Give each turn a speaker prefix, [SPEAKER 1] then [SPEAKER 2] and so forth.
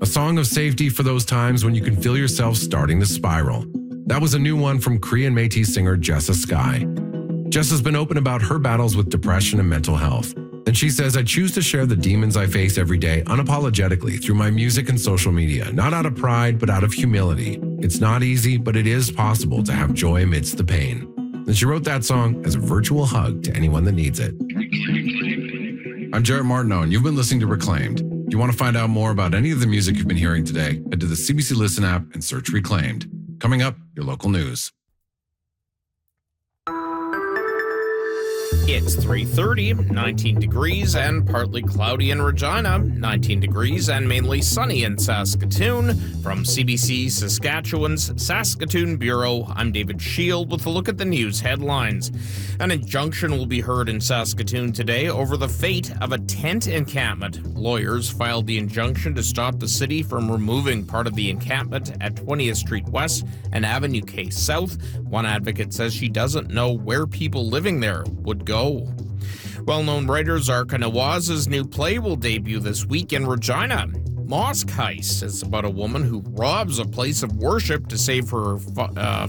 [SPEAKER 1] A song of safety for those times when you can feel yourself starting to spiral. That was a new one from Cree and Métis singer Jessa Sky. Jess has been open about her battles with depression and mental health. And she says, I choose to share the demons I face every day unapologetically through my music and social media, not out of pride, but out of humility. It's not easy, but it is possible to have joy amidst the pain. And she wrote that song as a virtual hug to anyone that needs it. I'm Jarrett Martineau, and you've been listening to Reclaimed. If you want to find out more about any of the music you've been hearing today, head to the CBC Listen app and search Reclaimed. Coming up, your local news.
[SPEAKER 2] It's 3:30, 19 degrees and partly cloudy in Regina, 19 degrees and mainly sunny in Saskatoon. From CBC Saskatchewan's Saskatoon Bureau, I'm David Shield with a look at the news headlines. An injunction will be heard in Saskatoon today over the fate of a tent encampment. Lawyers filed the injunction to stop the city from removing part of the encampment at 20th Street West and Avenue K South. One advocate says she doesn't know where people living there would go. Well-known writer Zarka Nawaz's new play will debut this week in Regina. Mosque Heist is about a woman who robs a place of worship to save her